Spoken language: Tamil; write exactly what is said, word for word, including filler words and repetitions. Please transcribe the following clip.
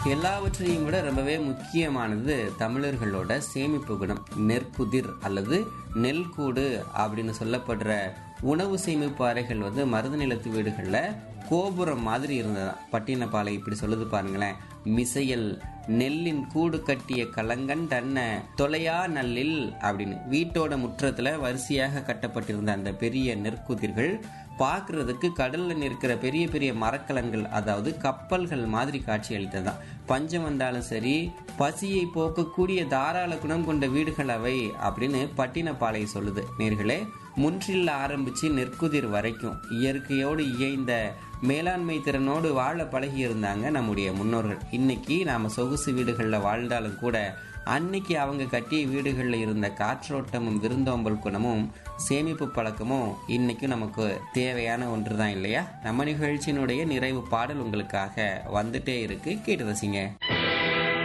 எல்லாவற்றையும் விட ரொம்பவே முக்கியமானது தமிழர்களோட சேமிப்பு குணம். நெற்குதிர் அல்லது நெல் கூடு அப்படின்னு சொல்லப்படுற உணவு சேமிப்பு அறைகள் வந்து மருத நிலத்து வீடுகள்ல கோபுரம் மாதிரி இருந்ததான். பட்டினப்பாலை இப்படி சொல்லுது பாருங்களேன். மிசையல் நெல்லின் கூடு கட்டிய கலங்கன் தன்ன தொலையா நல்லில் அப்படின்னு வீட்டோட முற்றத்துல வரிசையாக கட்டப்பட்டிருந்த அந்த பெரிய நெற்குதிர்கள் பார்க்கறதுக்கு கடல்ல நிற்கிற பெரிய பெரிய மரக்கலன்கள், அதாவது கப்பல்கள் மாதிரி காட்சி அளித்ததான். பஞ்சம் வந்தாலும் சரி, பசியை போக்கக்கூடிய தாராள குணம் கொண்ட வீடுகள் அவை அப்படின்னு பட்டினப்பாலை சொல்லுது. நேர்களே, முன்றில் ஆரம்பிச்சு நெற்குதிர் வரைக்கும் இயற்கையோடு இயைந்த மேலாண்மை திறனோடு வாழ பழகி இருந்தாங்க நம்முடைய முன்னோர்கள். இன்னைக்கு நாம சொகுசு வீடுகள்ல வாழ்ந்தாலும் கூட அன்னைக்கு அவங்க கட்டிய வீடுகள்ல இருந்த காற்றோட்டமும் விருந்தோம்பல் குணமும் சேமிப்பு பழக்கமும் இன்னைக்கும் நமக்கு தேவையான ஒன்று தான் இல்லையா? நம்ம நிகழ்ச்சியினுடைய நிறைவு பாடல் உங்களுக்காக வந்துட்டே இருக்கு, கேட்டு ரசிங்க.